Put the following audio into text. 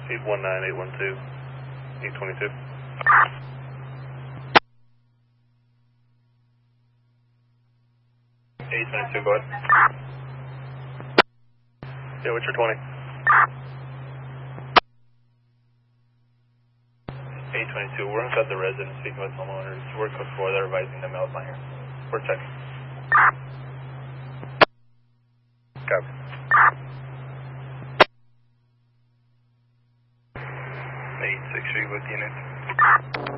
819812, 822. 822, go ahead. Yeah, what's your 20? 822, we're inside the residence speaking with homeowners. We're code 4, they're advising the mail's not here. We're checking. Copy. 863 with unit.